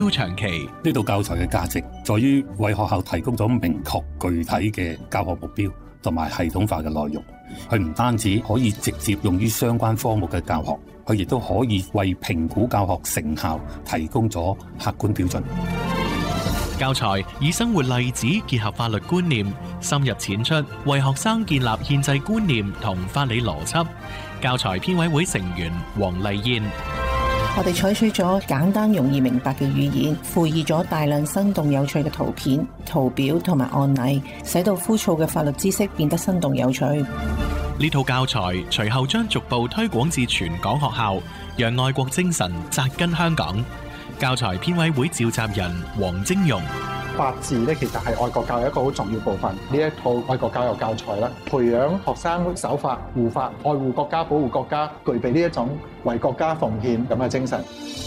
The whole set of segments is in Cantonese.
都長期呢套教材嘅價值在於為學校提供咗明確具體嘅教學目標同埋系統化嘅內容。佢唔單止可以直接用於相關科目嘅教學，佢亦都可以為評估教學成效提供咗客觀標準。 教材以生活例子結合法律觀念，深入淺出，為學生建立憲制觀念同法理邏輯。教材編委會成員黃麗燕： 我哋採取咗簡單容易明白嘅語言，附以咗大量生動有趣嘅圖片、圖表同埋案例，使到枯燥嘅法律知識變得生動有趣。 呢套教材隨後將逐步推廣至全港學校，讓愛國精神扎根香港。教材編委會召集人黃晶容： 法治咧，其實係愛國教育一個好重要部分。呢一套愛國教育教材啦，培養學生守法、護法、愛護國家、保護國家，具備呢一種為國家奉獻咁嘅精神。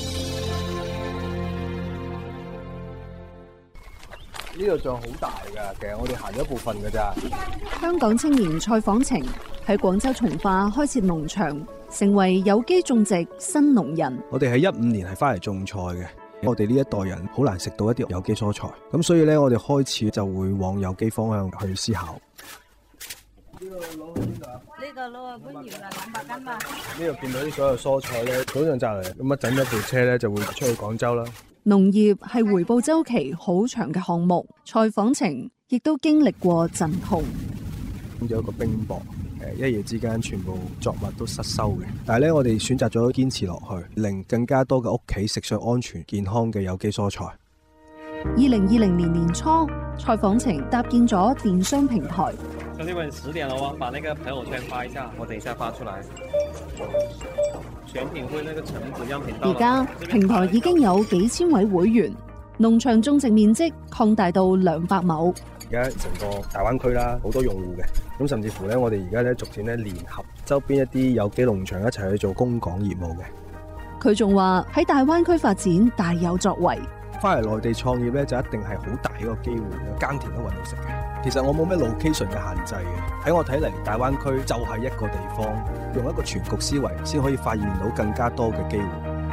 呢度仲好大㗎，其實我哋行咗一部分㗎咋。 香港青年蔡訪程喺廣州從化開設農場，成為有機種植新農人。 我哋喺15年係翻嚟種菜嘅，我哋呢一代人好難食到一啲有機蔬菜，咁所以咧我哋開始就會往有機方向去思考。呢個攞去邊度啊？ 呢個攞去番禺啦，200斤嘛。 呢度見到啲所有蔬菜咧，早上摘嚟，咁一整一部車咧就會出去廣州啦。 農業係回報週期好長嘅項目，蔡訪程亦都經歷過陣痛。 有一個冰雹，一夜之間全部作物都失收嘅。但係咧，我哋選擇咗堅持落去，令更加多嘅屋企食上安全健康嘅有機蔬菜。 2020年年初，蔡訪程搭建咗電商平台。 兄弟們，10點了喎，把那個朋友圈發一下，我等一下發出來。選品會那個橙子樣品到。 而家平台已經有幾千位會員，農場種植面積擴大到200畝。 而家成個大灣區啦，好多用戶嘅，咁甚至乎咧，我哋而家咧逐漸咧聯合周邊一啲有機農場一齊去做供港業務嘅。 佢仲話喺大灣區發展大有作為。 翻嚟內地創業咧，就一定係好大一個機會，耕田都揾到食嘅。其實我冇咩 location 嘅限制嘅，喺我睇嚟，大灣區就係一個地方，用一個全局思維，先可以發現到更加多嘅機會。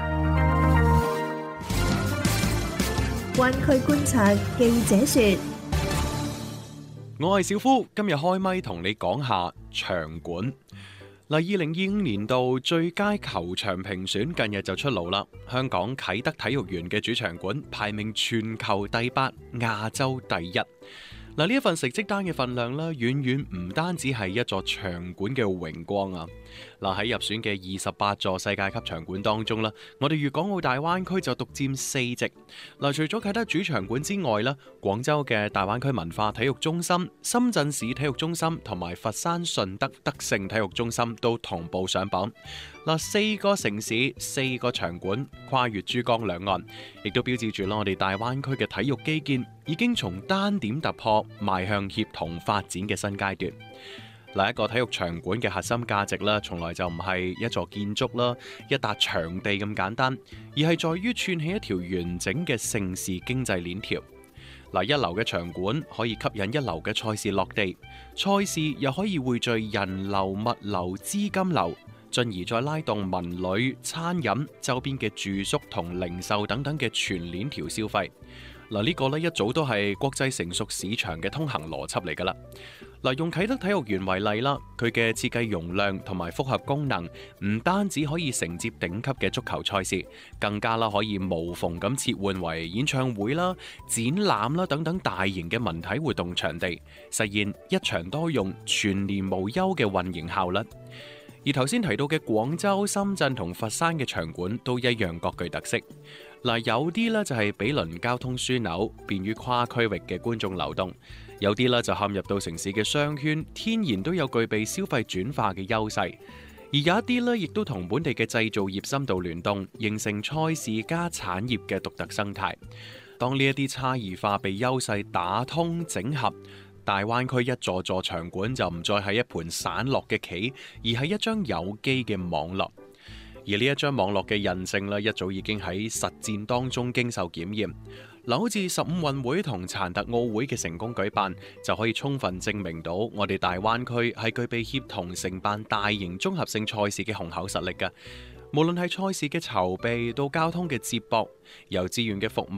灣區觀察記者說： 我係小夫，今日開咪同你講下場館。2025年度最佳球場評選近日就出爐啦。香港啟德體育園嘅主場館排名全球第8，亞洲第1。呢一份成績單嘅份量咧，遠遠唔單止係一座場館嘅榮光啊！喺入選嘅28座世界級場館當中啦，我哋粵港澳大灣區就獨佔4席。除咗啟德主場館之外咧，廣州嘅大灣區文化體育中心、深圳市體育中心同埋佛山順德德勝體育中心都同步上榜。4個城市4個場館跨越珠江兩岸，亦都標誌住我哋大灣區嘅體育基建已經從單點突破邁向協同發展嘅新階段。一個體育場館嘅核心價值啦，從來就唔係一座建築啦、一笪場地咁簡單，而係在於串起一條完整嘅盛事經濟鏈條。一流嘅場館可以吸引一流嘅賽事落地，賽事又可以匯聚人流、物流、資金流，進而再拉動文旅、餐飲、周邊嘅住宿同零售等等嘅全鏈條消費。呢個一早都係國際成熟市場嘅通行邏輯嚟㗎啦。用啟德體育園為例啦，佢嘅設計容量同埋複合功能唔單止可以承接頂級嘅足球賽事，更加可以無縫咁切換為演唱會啦、展覽啦等等大型嘅文體活動場地，實現一場多用、全年無休嘅運營效率。而頭先提到嘅廣州、深圳同佛山嘅場館都一樣各具特色。有啲就係毗鄰交通樞紐，便於跨區域嘅觀眾流動；有啲就陷入到城市嘅商圈，天然都有具備消費轉化嘅優勢。而有一啲亦都同本地嘅製造業深度聯動，形成賽事加產業嘅獨特生態。當呢一啲差異化被優勢打通整合，大灣區一座座場館就唔再係一盤散落嘅棋，而係一張有機嘅網絡。而呢一張網絡嘅韌性一早已經喺實戰當中經受檢驗。好似15運會同殘特奧會嘅成功舉辦，就可以充分證明到我哋大灣區係具備協同承辦大型綜合性賽事嘅雄厚實力㗎。無論係賽事嘅籌備到交通嘅接駁，由資源嘅服